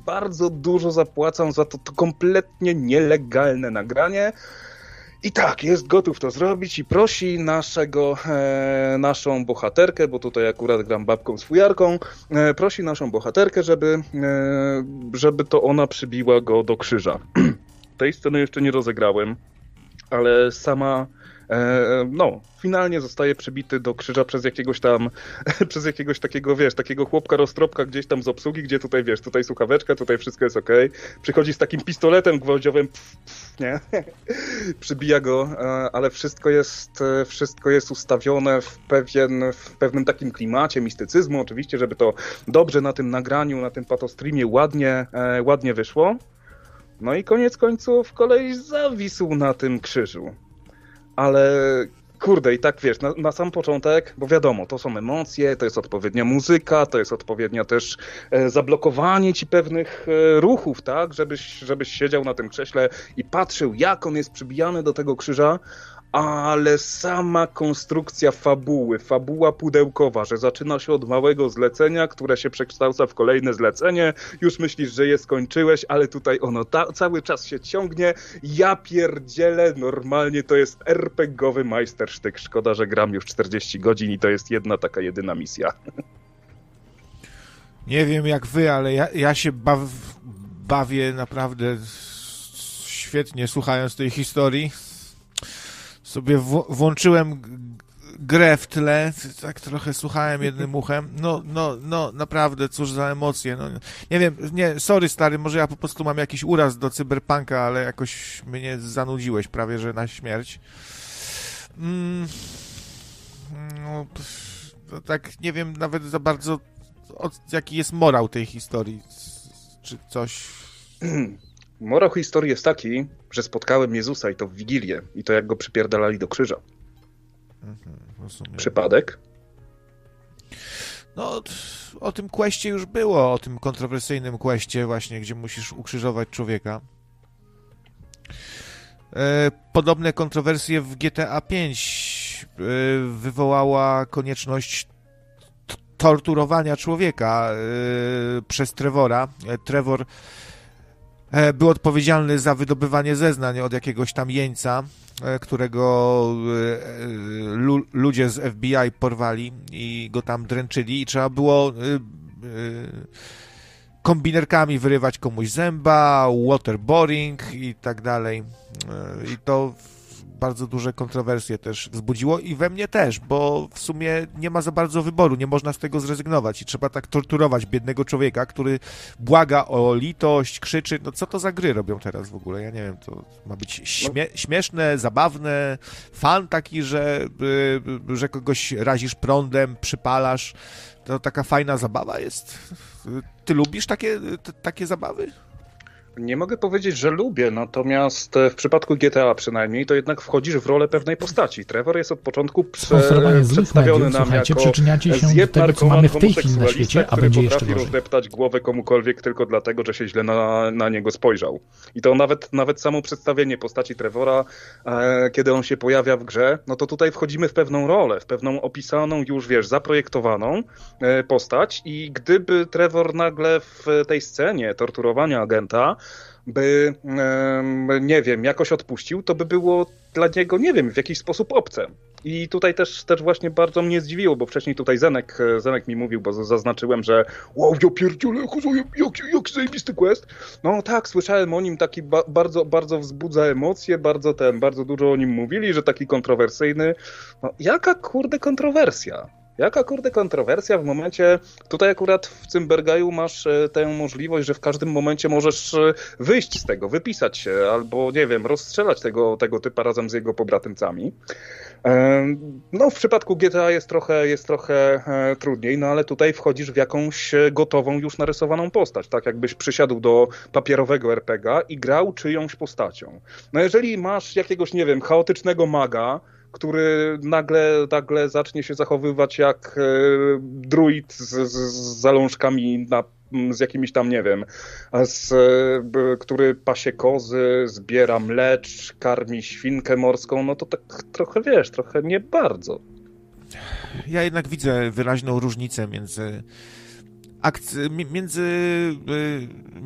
bardzo dużo zapłacą za to kompletnie nielegalne nagranie. I tak, jest gotów to zrobić i prosi naszą bohaterkę, bo tutaj akurat gram babką z fujarką, prosi naszą bohaterkę, żeby to ona przybiła go do krzyża. Tej sceny jeszcze nie rozegrałem, ale finalnie zostaje przybity do krzyża przez jakiegoś takiego, takiego chłopka roztropka gdzieś tam z obsługi, gdzie tutaj, tutaj słuchaweczka, tutaj wszystko jest okej. Przychodzi z takim pistoletem gwoździowym, nie? Przybija go, ale wszystko jest ustawione w pewnym takim klimacie mistycyzmu, oczywiście, żeby to dobrze na tym nagraniu, na tym patostreamie ładnie wyszło. No i koniec końców koleś zawisł na tym krzyżu. Ale kurde, i tak na sam początek, bo wiadomo, to są emocje, to jest odpowiednia muzyka, to jest odpowiednia też zablokowanie ci pewnych ruchów, tak, żebyś siedział na tym krześle i patrzył, jak on jest przybijany do tego krzyża, ale sama konstrukcja fabuła pudełkowa, że zaczyna się od małego zlecenia, które się przekształca w kolejne zlecenie, już myślisz, że je skończyłeś, ale tutaj ono cały czas się ciągnie, ja pierdzielę, normalnie to jest RPG-owy majstersztyk, szkoda, że gram już 40 godzin i to jest jedyna misja. Nie wiem jak wy, ale ja się bawię naprawdę świetnie słuchając tej historii. Sobie włączyłem grę w tle, tak trochę słuchałem jednym uchem. No, naprawdę, cóż za emocje. No, nie wiem, sorry stary, może ja po prostu mam jakiś uraz do cyberpunka, ale jakoś mnie zanudziłeś prawie, że na śmierć. No, tak nie wiem nawet za bardzo, jaki jest morał tej historii, czy coś... Morał historii jest taki, że spotkałem Jezusa i to w Wigilię i to jak go przypierdalali do krzyża. Rozumiem. Przypadek? No, o tym questie już było, o tym kontrowersyjnym questie właśnie, gdzie musisz ukrzyżować człowieka. Podobne kontrowersje w GTA 5 wywołała konieczność torturowania człowieka przez Trevora. Trevor był odpowiedzialny za wydobywanie zeznań od jakiegoś tam jeńca, którego ludzie z FBI porwali i go tam dręczyli i trzeba było kombinerkami wyrywać komuś zęba, waterboarding i tak dalej. I to bardzo duże kontrowersje też wzbudziło i we mnie też, bo w sumie nie ma za bardzo wyboru, nie można z tego zrezygnować i trzeba tak torturować biednego człowieka, który błaga o litość, krzyczy, no co to za gry robią teraz w ogóle, ja nie wiem, to ma być śmieszne, zabawne, fan taki, że kogoś razisz prądem, przypalasz, to taka fajna zabawa jest. Ty lubisz takie zabawy? Nie mogę powiedzieć, że lubię, natomiast w przypadku GTA przynajmniej to jednak wchodzisz w rolę pewnej postaci. Trevor jest od początku przedstawiony nam jako zjeb narkoman homoseksualista, który potrafi rozdeptać głowę komukolwiek tylko dlatego, że się źle na niego spojrzał. I to nawet samo przedstawienie postaci Trevora, kiedy on się pojawia w grze, no to tutaj wchodzimy w pewną rolę, w pewną opisaną już, zaprojektowaną postać i gdyby Trevor nagle w tej scenie torturowania agenta by, nie wiem, jakoś odpuścił, to by było dla niego, nie wiem, w jakiś sposób obce. I tutaj też właśnie bardzo mnie zdziwiło, bo wcześniej tutaj Zenek mi mówił, bo zaznaczyłem, że wow, ja pierdzielę, jaki zajebisty quest. No tak, słyszałem o nim, taki bardzo, bardzo wzbudza emocje, bardzo dużo o nim mówili, że taki kontrowersyjny. No jaka kurde kontrowersja? Jaka kurde kontrowersja w momencie, tutaj akurat w Cymbergaju masz tę możliwość, że w każdym momencie możesz wyjść z tego, wypisać się, albo nie wiem, rozstrzelać tego typa razem z jego pobratymcami. No w przypadku GTA jest trochę trudniej, no ale tutaj wchodzisz w jakąś gotową, już narysowaną postać, tak jakbyś przysiadł do papierowego RPGa i grał czyjąś postacią. No jeżeli masz jakiegoś, nie wiem, chaotycznego maga, który nagle zacznie się zachowywać jak druid z zalążkami z jakimiś tam, nie wiem, który pasie kozy, zbiera mlecz, karmi świnkę morską, no to tak trochę, trochę nie bardzo. Ja jednak widzę wyraźną różnicę między